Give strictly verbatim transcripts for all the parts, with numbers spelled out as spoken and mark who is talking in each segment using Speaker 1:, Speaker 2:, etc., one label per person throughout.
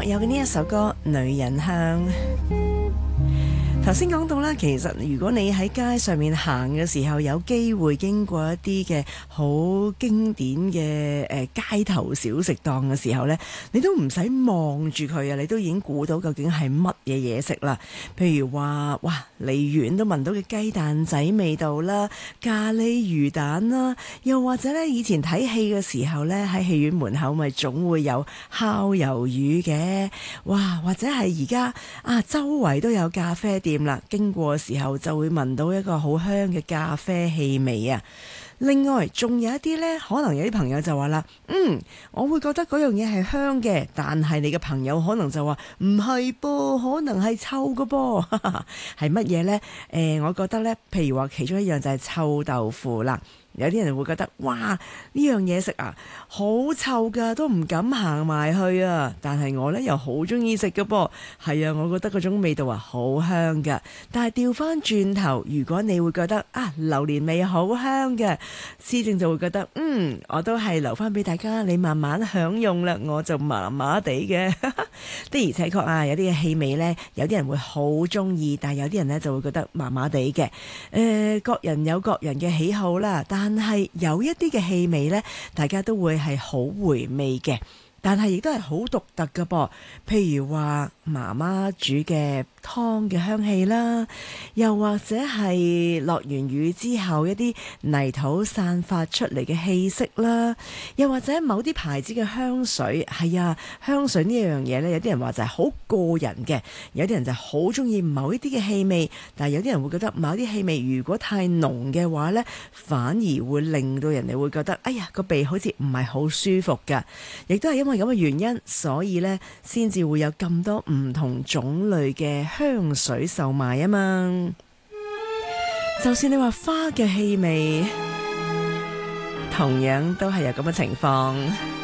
Speaker 1: 有嘅呢一首歌《女人香》。頭先講到啦，其實如果你喺街上面行嘅時候，有機會經過一啲嘅好經典嘅誒、呃、街頭小食檔嘅時候呢，你都唔使望住佢啊，你都已經估到究竟係乜嘢嘢食啦。譬如話，哇，離遠都聞到嘅雞蛋仔味道啦，咖喱魚蛋啦，又或者呢，以前睇戲嘅時候呢，喺戲院門口咪總會有烤魷魚嘅，哇，或者係而家啊周圍都有咖啡店啦，經過嘅時候就會聞到一個好香嘅咖啡氣味啊！另外，仲有一啲呢，可能有啲朋友就話啦，嗯，我會覺得嗰樣嘢係香嘅，但係你嘅朋友可能就話唔係噃，可能係臭嘅噃，係乜嘢呢？誒、呃，我覺得呢，譬如話其中一樣就係臭豆腐啦。有啲人會覺得，哇，呢樣嘢食啊，好臭㗎，都唔敢行埋去啊！但係我呢又好中意食㗎噃，係啊，我覺得嗰種味道啊好香㗎。但係調翻轉頭，如果你會覺得啊榴蓮味好香嘅，施政就會覺得，嗯，我都係留翻俾大家，你慢慢享用啦，我就麻麻地嘅。的而且確啊，有啲嘅氣味呢，有啲人會好中意，但係有啲人呢就會覺得麻麻地嘅。誒、呃，各人有各人嘅喜好啦，但但係有一啲嘅氣味呢，大家都會係好回味嘅，但係亦都係好獨特㗎噃。譬如話媽媽煮嘅湯嘅香氣啦，又或者係落完雨之後一啲泥土散發出嚟嘅氣息啦，又或者某啲牌子嘅香水，係啊，香水呢樣嘢呢，有啲人話就係好個人嘅，有啲人就好中意某一啲嘅氣味，但係有啲人會覺得某啲氣味如果太濃嘅話呢，反而會令到人哋會覺得，哎呀，個鼻好似唔係好舒服㗎，亦都係因為咁嘅原因，所以呢先至會有咁多唔同種類嘅香水售賣啊嘛。就算你話花嘅氣味，同樣都係有咁嘅情況。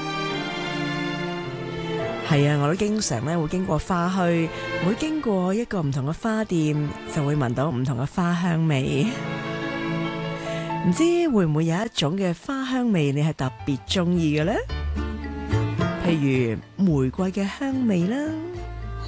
Speaker 1: 係啊，我都經常咧會經過花墟，每經過一個唔同嘅花店，就會聞到唔同嘅花香味。唔知會唔會有一種嘅花香味你係特別中意嘅呢？譬如玫瑰嘅香味啦。